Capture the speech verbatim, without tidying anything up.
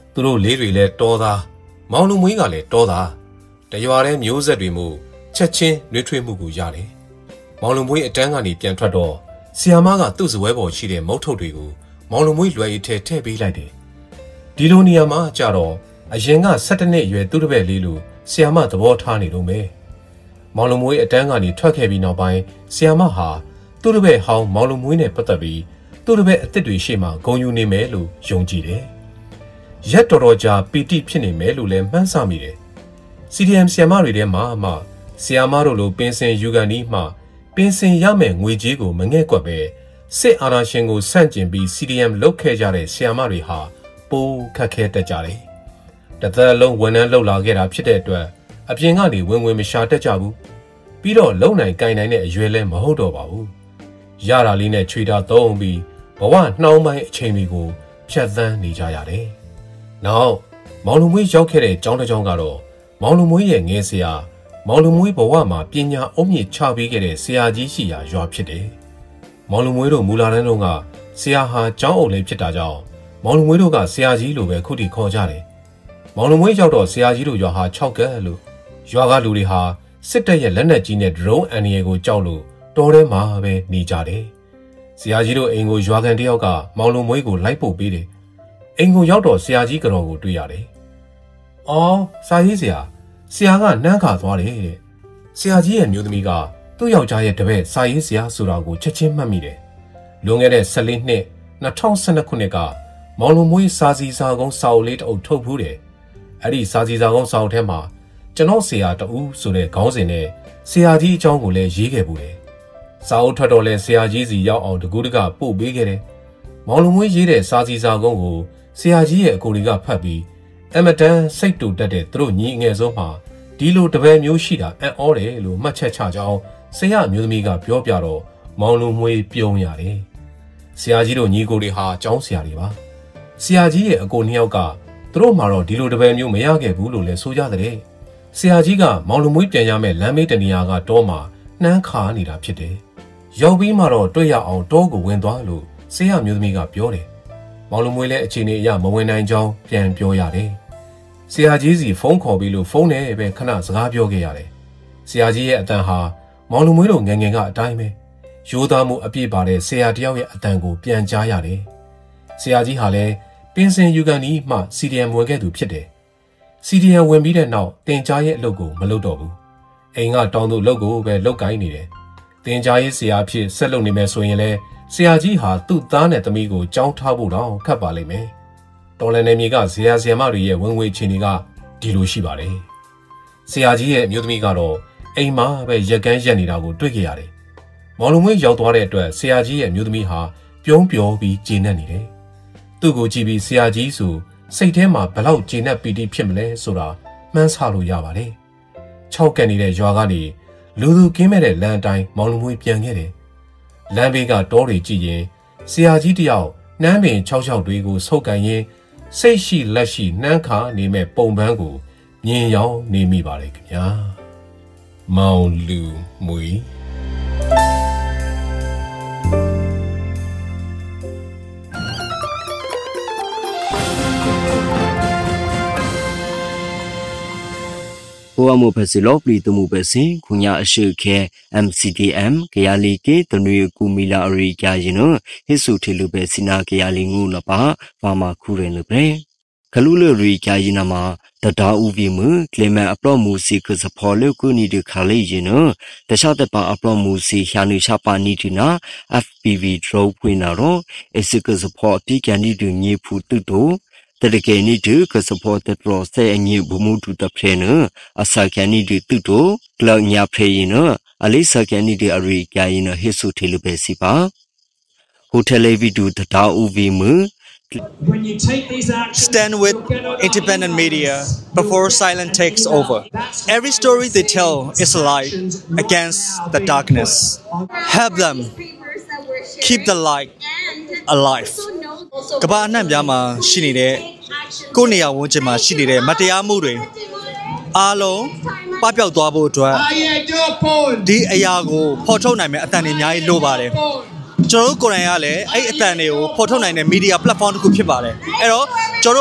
သူတို့လေးတွေလည်းတောသားမောင်လူမွေးကလည်းတောသားတရွာတဲ့မျိုးဆက်တွေမှုချက်ချင်းနှွေးထွေးမှုကိုရတယ်မောင်လူမွေးအတန်းကနေပြန်ထွက်တော့ဆီယာမကသူ့စပွဲပေါ်ရှိတဲ့မုတ်ထုတ်တွေကိုမောင်လူမွေးလွယ်ရည်ထဲထည့်ပေးလိုက်တယ်ဒီလိုနေရာမှာကြတော့အရင်က၁၇နှစ်အရွယ်သူ့တပည့်လေးလိုဆီယာမသဘောထားနေလို့မယ်မောင်လူမွေးအတန်းကနေထွက်ခဲ့ပြီးနောက်ပိုင်းဆီယာမဟာသူ့တပည့်ဟောင်းမောင်လူမွေးနဲ့ပတ်သက်ပြီးသူ့တပည့်အစ်စ်တွေရှေ့မှာဂုဏ်ယူနေမယ်လို့ယုံကြည်တယ်ရက်တော်တော်ကြာပီတိဖြစ်နေမယ်လို့လည်းမှန်းဆမိတယ်စီဒီအမ်ဆီယာမတွေထဲမှာမှဆီယာမတို့လိုပင်စင်ယူကန်နီးမှပင်စင်ရမယ်ငွေကြေးကိုမငဲ့ကွက်ပဲစစ်အာဏာရှင်ကိုဆန့်ကျင်ပြီး စီဒီအမ် လုတ်ခဲ့ကြတဲ့ဆီယာမတွေဟာပိုးခက်ခဲတတ်ကြတယ်တသက်လုံးဝန်ထမ်းလုပ်လာခဲ့တာဖြစ်တဲ့အတွက်အပြင်ကနေဝင်ဝင်မရှာတတ်ကြဘူးပြီးတော့လုံနိုင်ကင်နိုင်တဲ့အရွယ်လည်းမဟုတ်တော့ပါဘူးရတာလေးနဲ့ချွေတာသုံးပြီးဘဝနှောင်းပိုင်းအချိန်တွေကိုဖြတ်သန်းနေကြရတယ်နောက်မောင်လူမွေးရောက်ခဲ့တဲ့ကျောင်းတစ်ကျောင်းကတော့မောင်လူမွေးရဲ့ငယ်ဆရာမောင်လူမွေးဘဝမှာပညာအုံမြင့်ချပေးခဲ့တဲ့ဆရာကြီးရှိရာရွာဖြစ်တယ်မောင်လူမွေးတို့မူလာတန်းတုန်းကဆရာဟာကျောင်းအုပ်လေးဖြစ်တာကြောင့်မောင်လူမွေးတို့ကဆရာကြီးလိုပဲခုထိခေါ်ကြတယ်မောင်လူမွေးရောက်တော့ဆရာကြီးတို့ရွာဟာ၆ကက်လို့ရွာကလူတွေဟာစစ်တပ်ရဲ့လက်နက်ကြီးနဲ့ဒရုန်းအန်ရီကိုကြောက်လို့တော်ထဲမှာပဲနေကြတယ်ဆရာကြီးတို့အိမ်ကိုရွာကန်တယောက်ကမောင်လူမွေးကိုလိုက်ပို့ပေးတယ်အိမ်ကိုရောက်တော့ဆရာကြီးကတော့ကိုတွေ့ရတယ်။အော်စာရေးဆရာဆရာကနှမ်းခါသွားတယ်တဲ့။ဆရာကြီးရဲ့မျိုးသမီးကသူ့ယောက်ျားရဲ့တပည့်စာရေးဆရာဆိုတာကိုချက်ချင်းမှတ်မိတယ်။လွန်ခဲ့တဲ့၁၄နှစ်၂၀၁၂ခုနှစ်ကမောင်လူမွေးစာစီစာကုန်းစာအုပ်လေးတအုပ်ထုတ်ဖူးတယ်။အဲ့ဒီစာစီစာကုန်းစာအုပ်ထဲမှာကျွန်တော်ဆရာတဦးဆိုတဲ့ခေါင်းစဉ်နဲ့ဆရာကြီးအကြောင်းကိုလည်းရေးခဲ့ပူတယ်။စာအုပ်ထွက်တော့လဲဆရာကြီးစီရောက်အောင်တကူးတကပို့ပေးခဲ့တယ်။မောင်လူမွေးရေးတဲ့စာစီစာကုန်းကိုဆရာကြီးရဲ့အကိုတွေကဖတ်ပြီးအမတန်စိတ်တူတက်တဲ့သူတို့ညီအငယ်ဆုံးမှာဒီလိုတပည့်မျိုးရှိတာအံ့ဩတယ်လို့မှတ်ချက်ချကြောင်းဆရာမျိုးသမီးကပြောပြတော့မောင်လူမွေးပြုံးရတယ်ဆရာကြီးတို့ညီကိုတွေဟာကျောင်းဆရာတွေပါဆရာကြီးရဲ့အကိုနှစ်ယောက်ကသူတို့မှာတော့ဒီလိုတပည့်မျိုးမရခဲ့ဘူးလို့လည်းဆိုကြတဲ့ဆရာကြီးကမောင်လူမွေးပြန်ရမယ့်လမ်းမေးတနေရာကတောမှာနှမ်းခါနေတာဖြစ်တယ်ရောက်ပြီးမှတော့တွေ့ရအောင်တောကိုဝင်သွားလို့ဆရာမျိုးသမီးကပြောတယ်မောင်လူမွေးလည်းအခြေအနေအရမဝင်နိုင်ကြောင်းပြန်ပြောရတယ်။ဆရာကြီးစီဖုန်းခေါ်ပြီးလို့ဖုန်းနဲ့ပဲခဏစကားပြောခဲ့ရတယ်။ဆရာကြီးရဲ့အတန်ဟာမောင်လူမွေးတို့ငယ်ငယ်ကအတိုင်းပဲရိုးသားမှုအပြည့်ပါတဲ့ဆရာတယောက်ရဲ့အတန်ကိုပြန်ကြားရတယ်။ဆရာကြီးဟာလည်းပင်စင်ယူကန်နီးမှ စီ ဒီ အမ် ဝင်ခဲ့သူဖြစ်တယ်။ စီ ဒီ အမ် ဝင်ပြီးတဲ့နောက်တင်ကြားရဲ့အလုပ်ကိုမလုပ်တော့ဘူး။အိမ်ကတောင်းသူအလုပ်ကိုပဲလုပ်ကိုင်းနေတယ်။တင်ကြားရေးဆရာအဖြစ်ဆက်လုပ်နေမယ်ဆိုရင်လည်းဆရာကြီးဟာသူ့သားနဲ့သမီးကိုကြောင်းထားဖို့တော့ခက်ပါလိမ့်မယ်။တော်လန်နယ်မြေကဇေယျဇေယျမတွေရဲ့ဝင်ငွေအခြေအနေကဒီလိုရှိပါတယ်။ဆရာကြီးရဲ့မျိုးသမီးကတော့အိမ်မှာပဲရက်ကန်းရက်နေတာကိုတွေ့ကြရတယ်။မောင်လူမွေးရောက်သွားတဲ့အတွက်ဆရာကြီးရဲ့မျိုးသမီးဟာပြုံးပျော်ပြီးကျေနပ်နေတယ်။သူ့ကိုကြည့်ပြီးဆရာကြီးဆိုစိတ်ထဲမှာဘလောက်ကျေနပ်ပီတိဖြစ်မလဲဆိုတာမှန်းဆလို့ရပါတယ်။ခြောက်ကန်နေတဲ့ရွာကနေလူသူကင်းမဲ့တဲ့လမ်းအတိုင်းမောင်လူမွေးပြန်ခဲ့တယ်လမ်းဘေးကတောတွေကြည့်ရင်ဆရာကြီးတယောက်နှမ်းပင်၆၆တွေကိုဆုပ်ကန်ရင်းစိတ်ရှိလက်ရှိနှမ်းခါနေမဲ့ပုံပန်းကိုမြင်ရောနေမိပါလေခင်ဗျာမောင်လူမွေးဘဝမှုပဲစီလောပလီတမှုပဲစီခုညာအရှိခဲ အမ် စီ ဒီ အမ် ကရလီကေတနွေကူမီလာအရိကြရင်နဟိစုထေလူပဲစီနာကရလီငုလပါဘာမခုရင်လပဲခလူလရိကြရင်နမှာတဒါဥဝီမကလမန်အပလော့မူစီကစဖော်လုကုနီဒီခါလေးရင်နတခြားတပါအပလော့မူစီရှာနုချပါနီတီနာ အက်ဖ် ပီ ဗီ draw ဖွင့်နာတော့အစကစဖော်အတိကန်နီဒီမြေဖူတုတိုတရကေနီတူကစပေါ်တက်ရောဆဲအညိဘမှုတူတဖဲနအစကန်နီတူတူတိုကလောညာဖဲရင်နအလိစကန်နီဒီအရိကြရင်ဟိဆုထေလူပဲစီပါဟိုတယ်လေဗီဒူတတာဥဗီမ Stand with independent media before silence takes over. Every story they tell is a light against the darkness. Help them keep the light alive. ကဘာအနှံ့ပြားမှာရှိနေတဲ့ကိုယ်နေရာဝန်းကျင်မှာရှိနေတဲ့မတရားမှုတွေအားလုံးပပျောက်သွားဖို့အတွက်ဒီအရာကိုဖော်ထုတ်နိုင်မယ့်အတန်တွေအများကြီးလိုပါတယ်ကျွန်တော်တို့ကိုယ်တိုင်ကလည်းအဲ့အတန်တွေကိုဖော်ထုတ်နိုင်တဲ့ media platform တစ်ခုဖြစ်ပါတယ်အဲ့တော့ကျွန်တော်